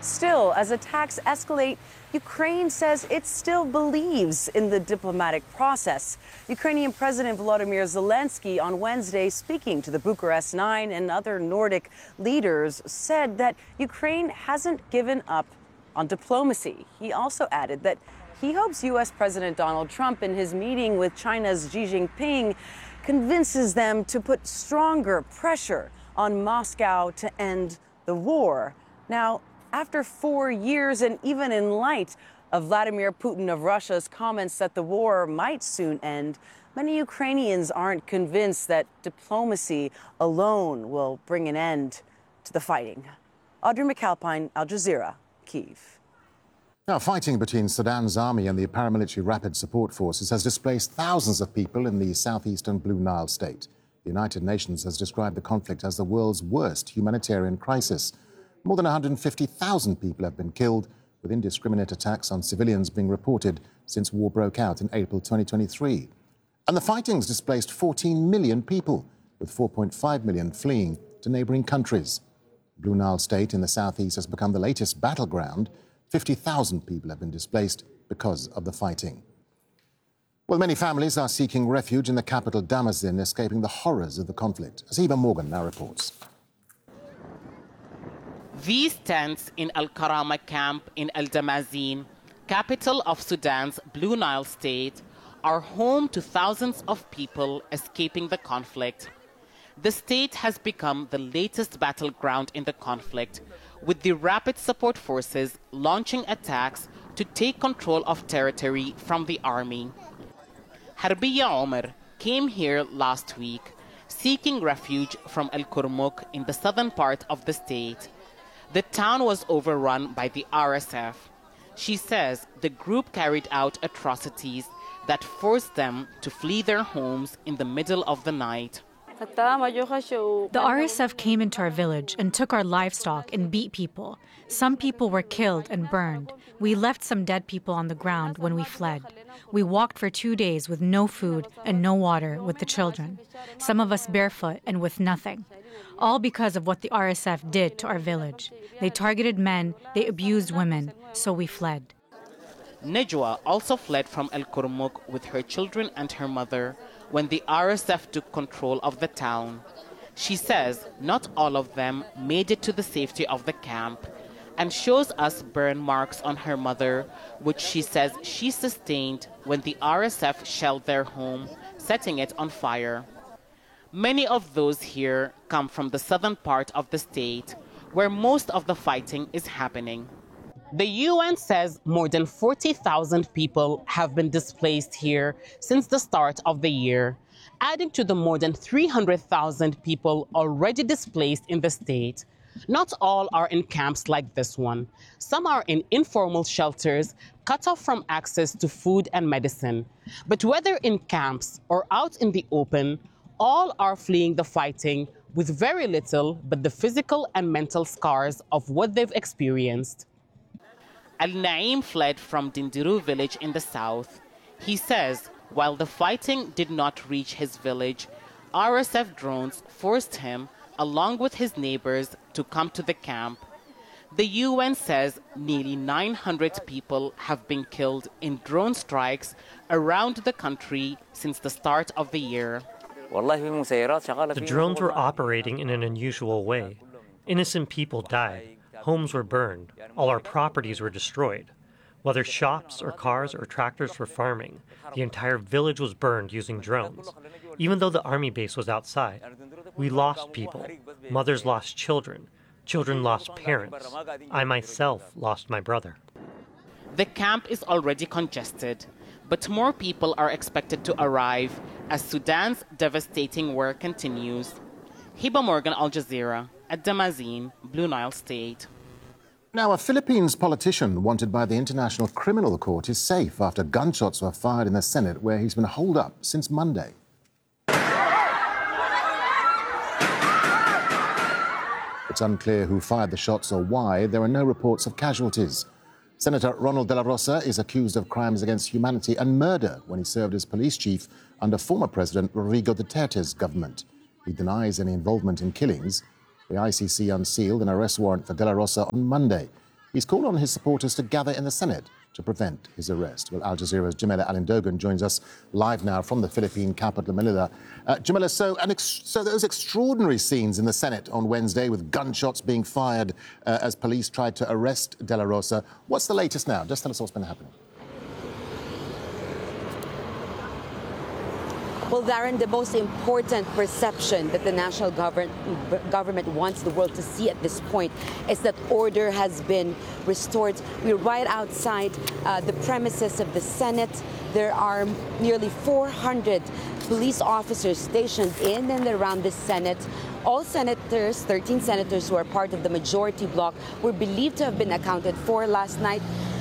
Still, as attacks escalate, Ukraine says it still believes in the diplomatic process. Ukrainian President Volodymyr Zelensky on Wednesday, speaking to the Bucharest Nine and other Nordic leaders, said that Ukraine hasn't given up on diplomacy. He also added that he hopes U.S. President Donald Trump, in his meeting with China's Xi Jinping, convinces them to put stronger pressure on Moscow to end the war. Now, after 4 years, and even in light of Vladimir Putin of Russia's comments that the war might soon end, many Ukrainians aren't convinced that diplomacy alone will bring an end to the fighting. Audrey McAlpine, Al Jazeera, Kyiv. Now, fighting between Sudan's army and the paramilitary Rapid Support Forces has displaced thousands of people in the southeastern Blue Nile state. The United Nations has described the conflict as the world's worst humanitarian crisis. More than 150,000 people have been killed, with indiscriminate attacks on civilians being reported since war broke out in April 2023. And the fighting's displaced 14 million people, with 4.5 million fleeing to neighbouring countries. Blue Nile State in the southeast has become the latest battleground. 50,000 people have been displaced because of the fighting. Well, many families are seeking refuge in the capital Damascene, escaping the horrors of the conflict. Asiba Morgan now reports. These tents in Al-Karama camp in Al Damascene, capital of Sudan's Blue Nile state, are home to thousands of people escaping the conflict. The state has become the latest battleground in the conflict, with the Rapid Support Forces launching attacks to take control of territory from the army. Harbiya Omar came here last week, seeking refuge from Al Kurmuk in the southern part of the state. The town was overrun by the RSF. She says the group carried out atrocities that forced them to flee their homes in the middle of the night. The RSF came into our village and took our livestock and beat people. Some people were killed and burned. We left some dead people on the ground when we fled. We walked for 2 days with no food and no water with the children. Some of us barefoot and with nothing. All because of what the RSF did to our village. They targeted men, they abused women, so we fled. Nejwa also fled from Al Kurmuk with her children and her mother when the RSF took control of the town. She says not all of them made it to the safety of the camp, and shows us burn marks on her mother, which she says she sustained when the RSF shelled their home, setting it on fire. Many of those here come from the southern part of the state, where most of the fighting is happening. The UN says more than 40,000 people have been displaced here since the start of the year, adding to the more than 300,000 people already displaced in the state. Not all are in camps like this one. Some are in informal shelters, cut off from access to food and medicine. But whether in camps or out in the open, all are fleeing the fighting with very little but the physical and mental scars of what they've experienced. Al-Naim fled from Dindiru village in the south. He says while the fighting did not reach his village, RSF drones forced him, along with his neighbors, to come to the camp. The UN says nearly 900 people have been killed in drone strikes around the country since the start of the year. The drones were operating in an unusual way. Innocent people died. Homes were burned. All our properties were destroyed. Whether shops or cars or tractors for farming, the entire village was burned using drones. Even though the army base was outside, we lost people. Mothers lost children. Children lost parents. I myself lost my brother. The camp is already congested, but more people are expected to arrive as Sudan's devastating war continues. Hiba Morgan, Al Jazeera, at Damascene, Blue Nile State. Now, a Philippines politician wanted by the International Criminal Court is safe after gunshots were fired in the Senate, where he's been holed up since Monday. It's unclear who fired the shots or why. There are no reports of casualties. Senator Ronald De La Rosa is accused of crimes against humanity and murder when he served as police chief under former President Rodrigo Duterte's government. He denies any involvement in killings. The ICC unsealed an arrest warrant for De La Rosa on Monday. He's called on his supporters to gather in the Senate to prevent his arrest. Well, Al Jazeera's Jamila Alindogan joins us live now from the Philippine capital, Manila. Jamila, so those extraordinary scenes in the Senate on Wednesday with gunshots being fired as police tried to arrest De La Rosa. What's the latest now? Just tell us what's been happening. Well, Darren, the most important perception that the national government wants the world to see at this point is that order has been restored. We're right outside the premises of the Senate. There are nearly 400 police officers stationed in and around the Senate. All senators, 13 senators who are part of the majority bloc, were believed to have been accounted for last night.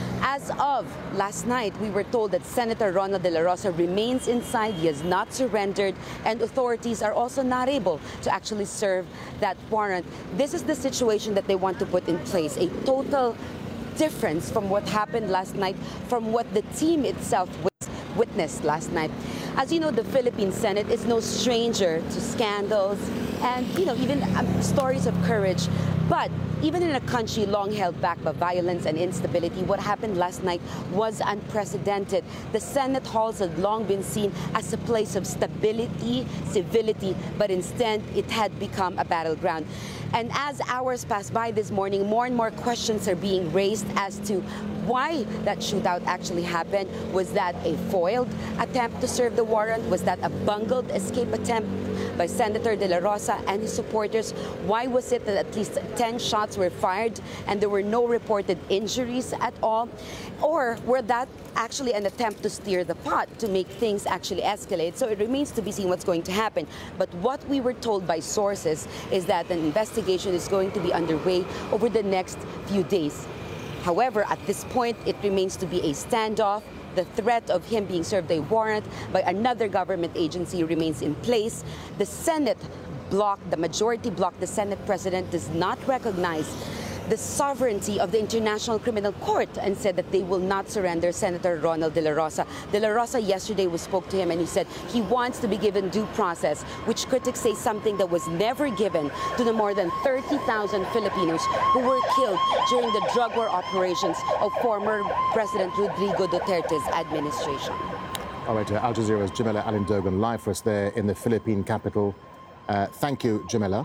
As of last night, we were told that Senator Ronald De La Rosa remains inside. He has not surrendered, and authorities are also not able to actually serve that warrant. This is the situation that they want to put in place, a total difference from what happened last night, from what the team itself witnessed last night. As you know, the Philippine Senate is no stranger to scandals and, even stories of courage. But even in a country long held back by violence and instability, what happened last night was unprecedented. The Senate halls had long been seen as a place of stability, civility, but instead it had become a battleground. And as hours passed by this morning, more and more questions are being raised as to why that shootout actually happened. Was that a foiled attempt to serve the warrant? Was that a bungled escape attempt by Senator De La Rosa and his supporters? Why was it that at least 10 shots were fired and there were no reported injuries at all? Or were that actually an attempt to steer the pot to make things actually escalate? So it remains to be seen what's going to happen. But what we were told by sources is that an investigation is going to be underway over the next few days. However, at this point, it remains to be a standoff. The threat of him being served a warrant by another government agency remains in place. The Senate bloc, the majority bloc, the Senate president does not recognize the sovereignty of the International Criminal Court and said that they will not surrender Senator Ronald De La Rosa. De La Rosa yesterday spoke to him and he said he wants to be given due process, which critics say something that was never given to the more than 30,000 Filipinos who were killed during the drug war operations of former President Rodrigo Duterte's administration. All right, Al Jazeera's Jamila Alindogan live for us there in the Philippine capital. Thank you, Jamila.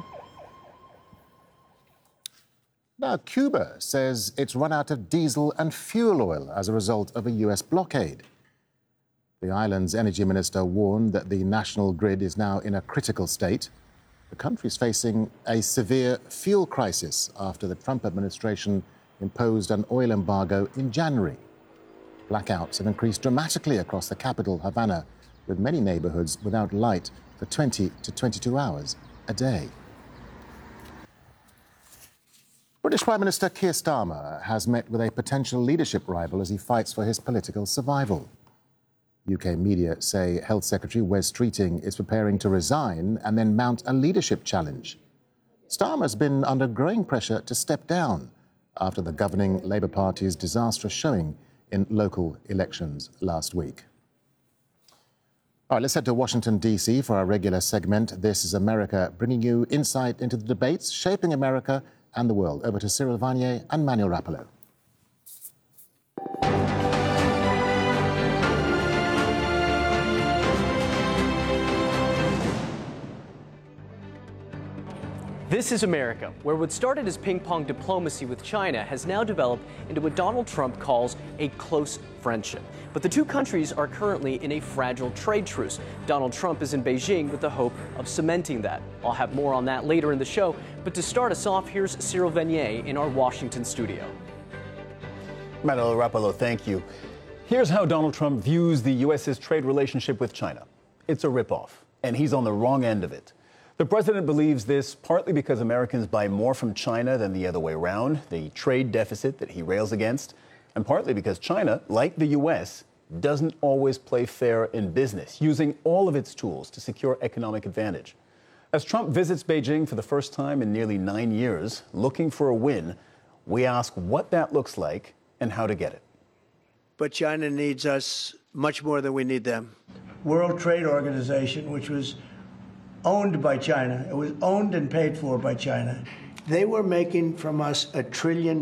Now, Cuba says it's run out of diesel and fuel oil as a result of a U.S. blockade. The island's energy minister warned that the national grid is now in a critical state. The country is facing a severe fuel crisis after the Trump administration imposed an oil embargo in January. Blackouts have increased dramatically across the capital, Havana, with many neighborhoods without light for 20 to 22 hours a day. British Prime Minister Keir Starmer has met with a potential leadership rival as he fights for his political survival. UK media say Health Secretary Wes Streeting is preparing to resign and then mount a leadership challenge. Starmer's been under growing pressure to step down after the governing Labour Party's disastrous showing in local elections last week. All right, let's head to Washington, D.C. for our regular segment. This is America, bringing you insight into the debates shaping America and the world. Over to Cyril Vanier and Manuel Rapallo. This is America, where what started as ping-pong diplomacy with China has now developed into what Donald Trump calls a close friendship. But the two countries are currently in a fragile trade truce. Donald Trump is in Beijing with the hope of cementing that. I'll have more on that later in the show, but to start us off, here's Cyril Vanier in our Washington studio. Manuel Rapallo, thank you. Here's how Donald Trump views the U.S.'s trade relationship with China. It's a ripoff, and he's on the wrong end of it. The president believes this partly because Americans buy more from China than the other way around, the trade deficit that he rails against, and partly because China, like the U.S., doesn't always play fair in business, using all of its tools to secure economic advantage. As Trump visits Beijing for the first time in nearly 9 years, looking for a win, we ask what that looks like and how to get it. But China needs us much more than we need them. World Trade Organization, which was owned by China. It was owned and paid for by China. They were making from us $1 trillion